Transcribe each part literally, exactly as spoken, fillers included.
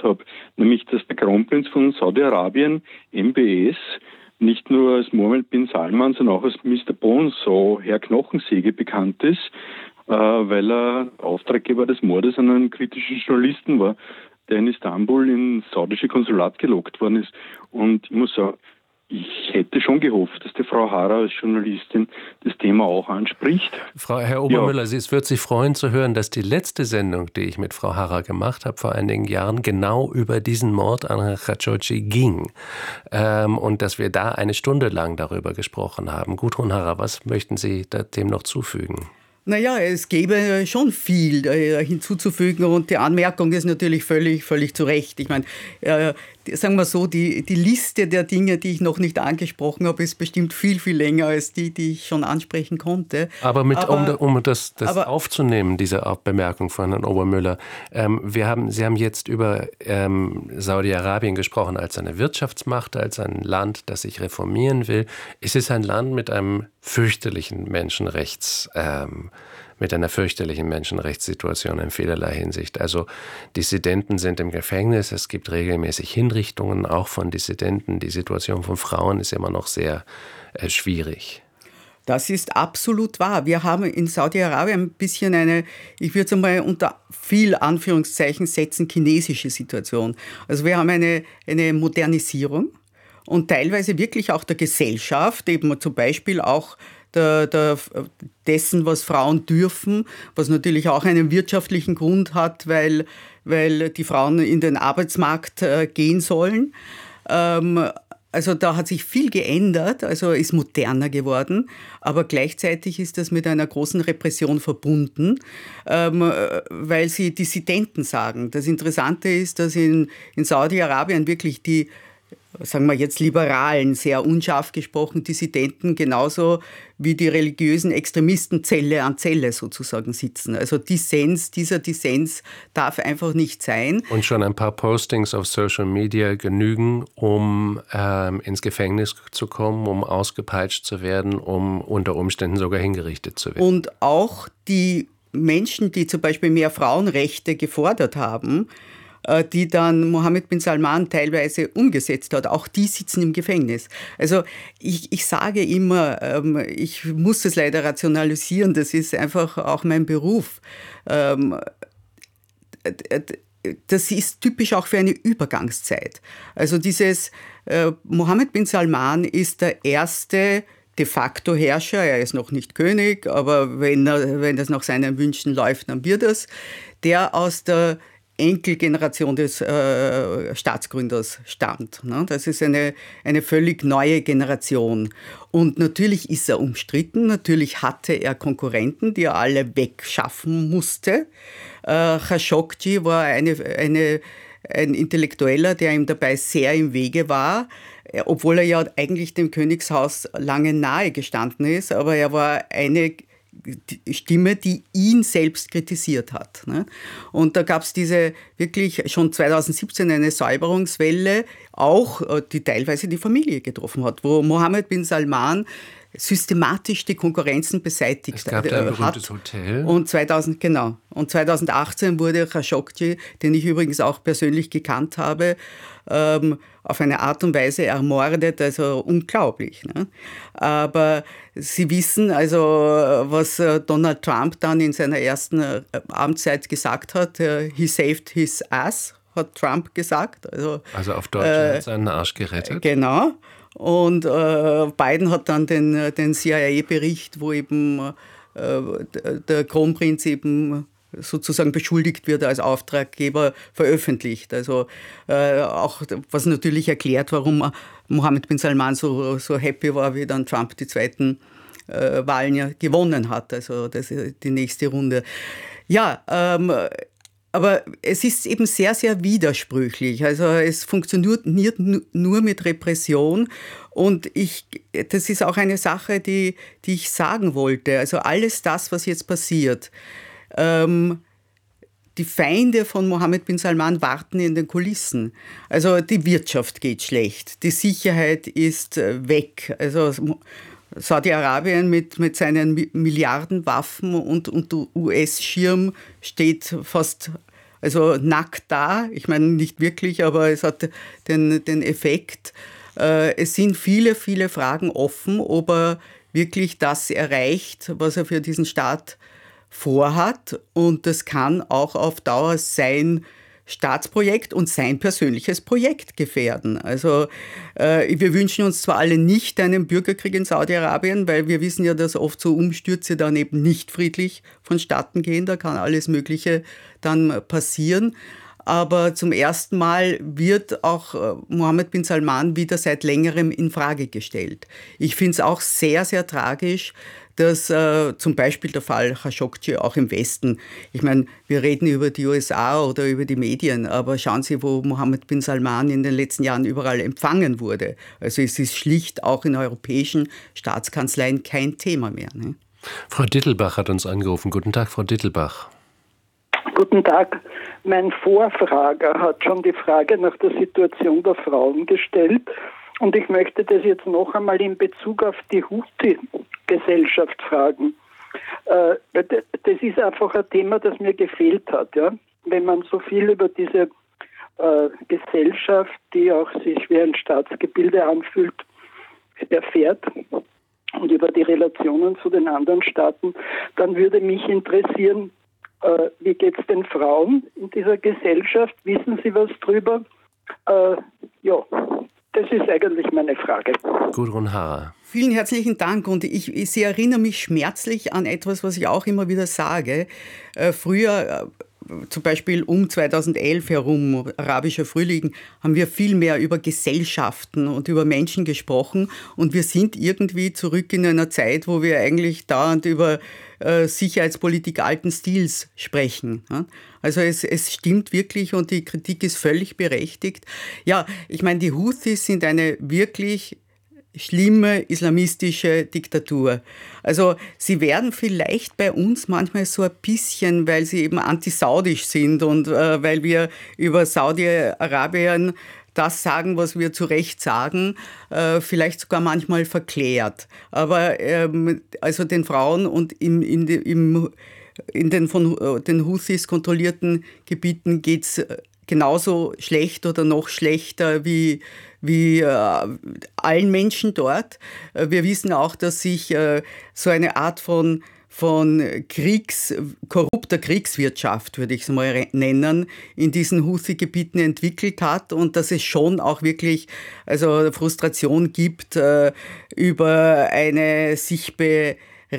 habe, nämlich dass der Kronprinz von Saudi-Arabien, M B S, nicht nur als Mohammed bin Salman, sondern auch als Mister Bonesaw, Herr Knochensäge, bekannt ist, äh, weil er Auftraggeber des Mordes an einem kritischen Journalisten war, der in Istanbul ins saudische Konsulat gelockt worden ist. Und ich muss sagen, ich hätte schon gehofft, dass die Frau Hara als Journalistin das Thema auch anspricht. Frau Herr Obermüller, Ja. es wird sich freuen zu hören, dass die letzte Sendung, die ich mit Frau Hara gemacht habe vor einigen Jahren, genau über diesen Mord an Herrn Khashoggi ging. Ähm, und dass wir da eine Stunde lang darüber gesprochen haben. Gudrun Hara, was möchten Sie dem noch zufügen? Naja, es gäbe schon viel äh, hinzuzufügen und die Anmerkung ist natürlich völlig, völlig zu Recht. Ich meine, äh, die, sagen wir so, die, die Liste der Dinge, die ich noch nicht angesprochen habe, ist bestimmt viel, viel länger als die, die ich schon ansprechen konnte. Aber, mit, aber um, um das, das aber, aufzunehmen, diese Bemerkung von Herrn Obermüller, ähm, wir haben, Sie haben jetzt über ähm, Saudi-Arabien gesprochen als eine Wirtschaftsmacht, als ein Land, das sich reformieren will. Es ist ein Land mit einem fürchterlichen Menschenrechts, ähm, mit einer fürchterlichen Menschenrechtssituation in vielerlei Hinsicht. Also Dissidenten sind im Gefängnis, es gibt regelmäßig Hinrichtungen, auch von Dissidenten. Die Situation von Frauen ist immer noch sehr äh, schwierig. Das ist absolut wahr. Wir haben in Saudi-Arabien ein bisschen eine, ich würde es einmal unter viel Anführungszeichen setzen, chinesische Situation. Also wir haben eine, eine Modernisierung und teilweise wirklich auch der Gesellschaft, eben zum Beispiel auch Der, der, dessen, was Frauen dürfen, was natürlich auch einen wirtschaftlichen Grund hat, weil, weil die Frauen in den Arbeitsmarkt äh, gehen sollen. Ähm, also da hat sich viel geändert, also ist moderner geworden, aber gleichzeitig ist das mit einer großen Repression verbunden, ähm, weil sie Dissidenten sagen. Das Interessante ist, dass in, in Saudi-Arabien wirklich die, sagen wir jetzt Liberalen, sehr unscharf gesprochen, Dissidenten genauso wie die religiösen Extremisten Zelle an Zelle sozusagen sitzen. Also Dissens, dieser Dissens darf einfach nicht sein. Und schon ein paar Postings auf Social Media genügen, um ähm, ins Gefängnis zu kommen, um ausgepeitscht zu werden, um unter Umständen sogar hingerichtet zu werden. Und auch die Menschen, die zum Beispiel mehr Frauenrechte gefordert haben, die dann Mohammed bin Salman teilweise umgesetzt hat. Auch die sitzen im Gefängnis. Also ich, ich sage immer, ähm, ich muss das leider rationalisieren, das ist einfach auch mein Beruf. Ähm, das ist typisch auch für eine Übergangszeit. Also dieses äh, Mohammed bin Salman ist der erste de facto Herrscher, er ist noch nicht König, aber wenn, er, wenn das nach seinen Wünschen läuft, dann wird es, der aus der Enkelgeneration des äh, Staatsgründers stammt. Ne? Das ist eine, eine völlig neue Generation. Und natürlich ist er umstritten, natürlich hatte er Konkurrenten, die er alle wegschaffen musste. Äh, Khashoggi war eine, eine, ein Intellektueller, der ihm dabei sehr im Wege war, obwohl er ja eigentlich dem Königshaus lange nahe gestanden ist, aber er war eine Stimme, die ihn selbst kritisiert hat. Und da gab es diese wirklich schon zweitausendsiebzehn eine Säuberungswelle, auch die teilweise die Familie getroffen hat, wo Mohammed bin Salman systematisch die Konkurrenzen beseitigt hat. Es gab ein berühmtes Hotel. Und zweitausend, genau. Und zweitausendachtzehn wurde Khashoggi, den ich übrigens auch persönlich gekannt habe, ähm, auf eine Art und Weise ermordet, also unglaublich. Ne? Aber Sie wissen, also was Donald Trump dann in seiner ersten Amtszeit gesagt hat, he saved his ass, hat Trump gesagt. Also, also auf Deutsch, er hat seinen Arsch gerettet. Genau. Und äh, Biden hat dann den, den C I A-Bericht, wo eben äh, der Kronprinz eben sozusagen beschuldigt wird als Auftraggeber, veröffentlicht. Also äh, auch, was natürlich erklärt, warum Mohammed bin Salman so, so happy war, wie dann Trump die zweiten äh, Wahlen ja gewonnen hat, also das, die nächste Runde. Ja, ähm, aber es ist eben sehr, sehr widersprüchlich. Also es funktioniert nur mit Repression. Und ich, das ist auch eine Sache, die, die ich sagen wollte. Also alles das, was jetzt passiert, ähm, die Feinde von Mohammed bin Salman warten in den Kulissen. Also die Wirtschaft geht schlecht, die Sicherheit ist weg. Also Saudi-Arabien mit, mit seinen Milliarden Waffen und, und U S-Schirm steht fast also nackt da. Ich meine, nicht wirklich, aber es hat den, den Effekt. Äh, es sind viele, viele Fragen offen, ob er wirklich das erreicht, was er für diesen Staat vorhat. Und das kann auch auf Dauer sein Staatsprojekt und sein persönliches Projekt gefährden. Also äh, wir wünschen uns zwar alle nicht einen Bürgerkrieg in Saudi-Arabien, weil wir wissen ja, dass oft so Umstürze dann eben nicht friedlich vonstatten gehen. Da kann alles Mögliche dann passieren. Aber zum ersten Mal wird auch Mohammed bin Salman wieder seit längerem in Frage gestellt. Ich finde es auch sehr, sehr tragisch, dass äh, zum Beispiel der Fall Khashoggi auch im Westen, ich meine, wir reden über die U S A oder über die Medien, aber schauen Sie, wo Mohammed bin Salman in den letzten Jahren überall empfangen wurde. Also es ist schlicht auch in europäischen Staatskanzleien kein Thema mehr. Ne? Frau Dittelbach hat uns angerufen. Guten Tag, Frau Dittelbach. Guten Tag. Mein Vorfrager hat schon die Frage nach der Situation der Frauen gestellt. Und ich möchte das jetzt noch einmal in Bezug auf die Huthi-Gesellschaft fragen. Äh, das ist einfach ein Thema, das mir gefehlt hat. Ja? Wenn man so viel über diese äh, Gesellschaft, die auch sich wie ein Staatsgebilde anfühlt, erfährt und über die Relationen zu den anderen Staaten, dann würde mich interessieren, äh, wie geht es den Frauen in dieser Gesellschaft? Wissen Sie was drüber? Äh, ja. Das ist eigentlich meine Frage. Gudrun Harrer. Vielen herzlichen Dank und ich, ich Sie erinnere mich schmerzlich an etwas, was ich auch immer wieder sage. Äh, früher, äh, zum Beispiel um zweitausendelf herum, arabischer Frühling, haben wir viel mehr über Gesellschaften und über Menschen gesprochen und wir sind irgendwie zurück in einer Zeit, wo wir eigentlich dauernd über äh, Sicherheitspolitik alten Stils sprechen. Ja? Also es, es stimmt wirklich und die Kritik ist völlig berechtigt. Ja, ich meine, die Houthis sind eine wirklich schlimme islamistische Diktatur. Also sie werden vielleicht bei uns manchmal so ein bisschen, weil sie eben antisaudisch sind und äh, weil wir über Saudi-Arabien das sagen, was wir zu Recht sagen, äh, vielleicht sogar manchmal verklärt. Aber ähm, also den Frauen und im, in, im In den von den Houthis kontrollierten Gebieten geht es genauso schlecht oder noch schlechter wie, wie äh, allen Menschen dort. Wir wissen auch, dass sich äh, so eine Art von, von Kriegs, korrupter Kriegswirtschaft, würde ich es mal nennen, in diesen Houthi-Gebieten entwickelt hat und dass es schon auch wirklich also Frustration gibt äh, über eine sich be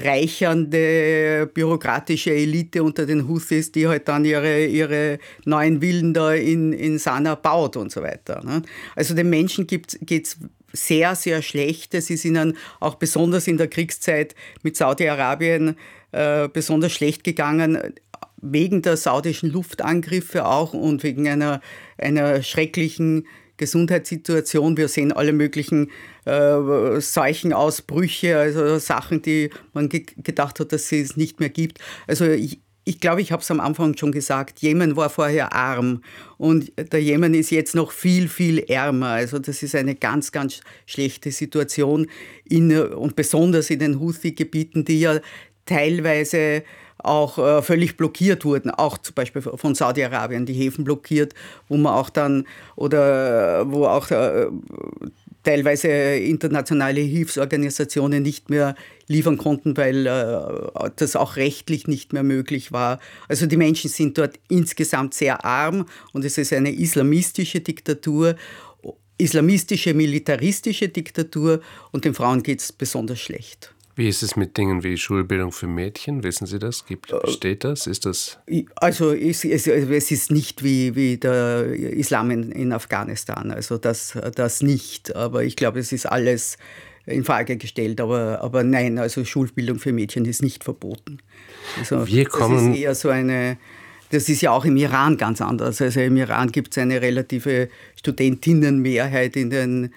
reichernde bürokratische Elite unter den Houthis, die halt dann ihre, ihre neuen Villen da in, in Sanaa baut und so weiter. Also den Menschen geht es sehr, sehr schlecht. Es ist ihnen auch besonders in der Kriegszeit mit Saudi-Arabien äh, besonders schlecht gegangen, wegen der saudischen Luftangriffe auch und wegen einer, einer schrecklichen Gesundheitssituation. Wir sehen alle möglichen äh, Seuchenausbrüche, also Sachen, die man ge- gedacht hat, dass es nicht mehr gibt. Also ich, ich glaube, ich habe es am Anfang schon gesagt, Jemen war vorher arm und der Jemen ist jetzt noch viel, viel ärmer. Also das ist eine ganz, ganz schlechte Situation in, und besonders in den Houthi-Gebieten, die ja teilweise auch äh, völlig blockiert wurden, auch zum Beispiel von Saudi-Arabien, die Häfen blockiert, wo man auch dann, oder wo auch äh, teilweise internationale Hilfsorganisationen nicht mehr liefern konnten, weil äh, das auch rechtlich nicht mehr möglich war. Also die Menschen sind dort insgesamt sehr arm und es ist eine islamistische Diktatur, islamistische, militaristische Diktatur und den Frauen geht es besonders schlecht. Wie ist es mit Dingen wie Schulbildung für Mädchen? Wissen Sie das? Gibt, besteht das? Ist das? Also es, es, es ist nicht wie, wie der Islam in, in Afghanistan. Also das, das nicht. Aber ich glaube, es ist alles in Frage gestellt. Aber, aber nein, also Schulbildung für Mädchen ist nicht verboten. Also Wir kommen das ist eher so eine... Das ist ja auch im Iran ganz anders. Also im Iran gibt es eine relative Studentinnenmehrheit in den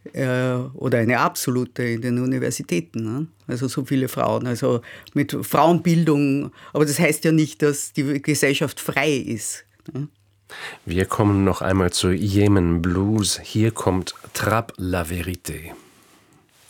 oder eine absolute in den Universitäten. Ne? Also so viele Frauen, also mit Frauenbildung. Aber das heißt ja nicht, dass die Gesellschaft frei ist. Ne? Wir kommen noch einmal zu Jemen Blues. Hier kommt Trappe la Vérité.